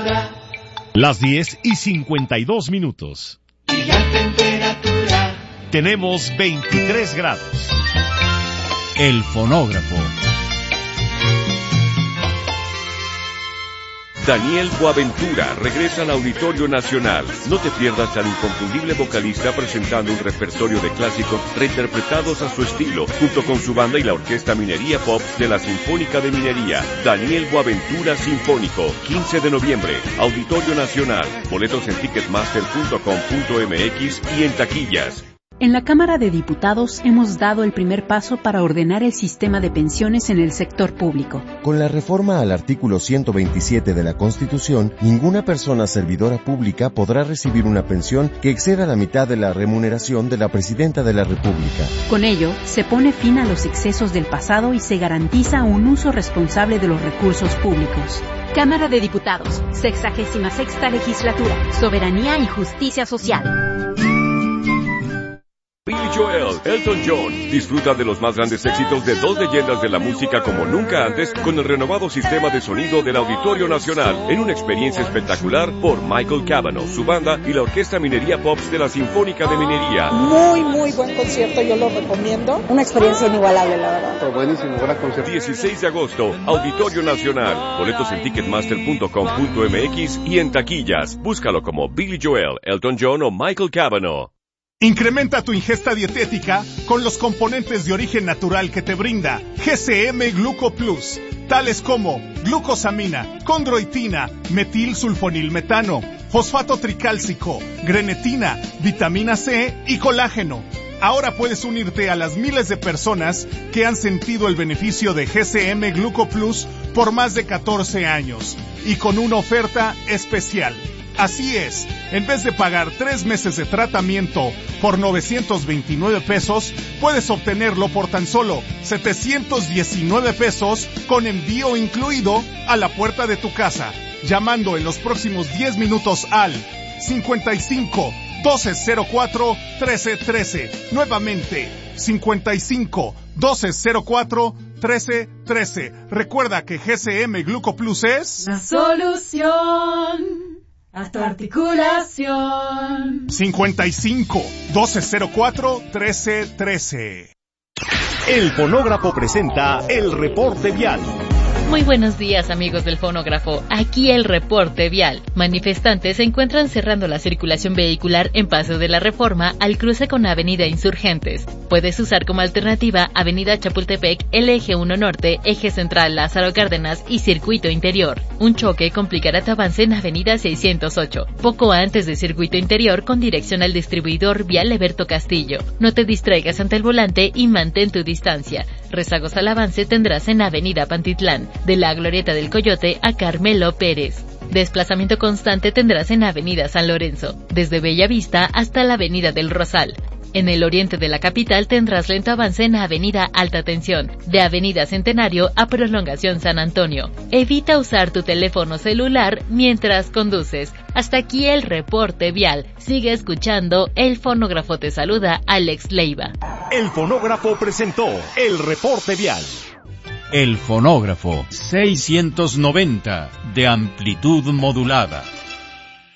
temperatura. Las 10:52. Y la temperatura. Tenemos 23 grados. El fonógrafo. Daniel Boaventura regresa al Auditorio Nacional. No te pierdas al inconfundible vocalista presentando un repertorio de clásicos reinterpretados a su estilo, junto con su banda y la Orquesta Minería Pop de la Sinfónica de Minería. Daniel Boaventura Sinfónico, 15 de noviembre, Auditorio Nacional. Boletos en ticketmaster.com.mx y en taquillas. En la Cámara de Diputados hemos dado el primer paso para ordenar el sistema de pensiones en el sector público. Con la reforma al artículo 127 de la Constitución, ninguna persona servidora pública podrá recibir una pensión que exceda la mitad de la remuneración de la Presidenta de la República. Con ello, se pone fin a los excesos del pasado y se garantiza un uso responsable de los recursos públicos. Cámara de Diputados, 66ª Legislatura, Soberanía y Justicia Social. Billy Joel, Elton John, disfruta de los más grandes éxitos de dos leyendas de la música como nunca antes con el renovado sistema de sonido del Auditorio Nacional en una experiencia espectacular por Michael Cavanaugh, su banda y la Orquesta Minería Pops de la Sinfónica de Minería. Muy buen concierto, yo lo recomiendo. Una experiencia inigualable, la verdad. Pero buenísimo, gran concierto. 16 de agosto, Auditorio Nacional. Boletos en ticketmaster.com.mx y en taquillas. Búscalo como Billy Joel, Elton John o Michael Cavanaugh. Incrementa tu ingesta dietética con los componentes de origen natural que te brinda GCM Gluco Plus, tales como glucosamina, condroitina, metilsulfonilmetano, fosfato tricálcico, grenetina, vitamina C y colágeno. Ahora puedes unirte a las miles de personas que han sentido el beneficio de GCM Gluco Plus por más de 14 años y con una oferta especial. Así es, en vez de pagar 3 meses de tratamiento por 929 pesos, puedes obtenerlo por tan solo 719 pesos con envío incluido a la puerta de tu casa, llamando en los próximos 10 minutos al 55 1204 1313. Nuevamente, 55 1204 1313. Recuerda que GCM Gluco Plus es la solución a tu articulación. 55 1204 1313. El fonógrafo presenta el reporte vial. Muy buenos días, amigos del fonógrafo. Aquí el reporte vial. Manifestantes se encuentran cerrando la circulación vehicular en Paso de la Reforma al cruce con Avenida Insurgentes. Puedes usar como alternativa Avenida Chapultepec, el eje 1 Norte, eje central Lázaro Cárdenas y circuito interior. Un choque complicará tu avance en Avenida 608, poco antes de circuito interior con dirección al distribuidor vial Eberto Castillo. No te distraigas ante el volante y mantén tu distancia. Rezagos al avance tendrás en Avenida Pantitlán, de la Glorieta del Coyote a Carmelo Pérez. Desplazamiento constante tendrás en Avenida San Lorenzo, desde Bellavista hasta la Avenida del Rosal. En el oriente de la capital tendrás lento avance en Avenida Alta Tensión, de Avenida Centenario a Prolongación San Antonio. Evita usar tu teléfono celular mientras conduces. Hasta aquí el reporte vial. Sigue escuchando, el fonógrafo te saluda, Alex Leiva. El fonógrafo presentó el reporte vial. El fonógrafo 690 de amplitud modulada.